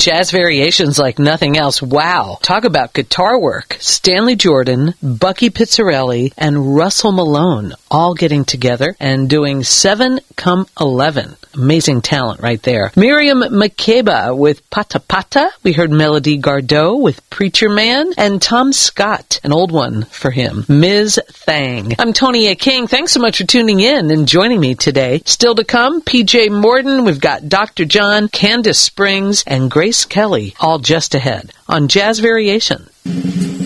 Jazz Variations like nothing else. Wow. Talk about guitar work. Stanley Jordan, Bucky Pizzarelli, and Russell Malone all getting together and doing 7 Come 11. Amazing talent right there. Miriam Makeba with Pata Pata. We heard Melody Gardot with Preacher Man. And Tom Scott, an old one for him, Ms. Thang. I'm Tony A. King. Thanks so much for tuning in and joining me today. Still to come, PJ Morton. We've got Dr. John, Candace Springs, and Grace Kelly all just ahead on Jazz Variation.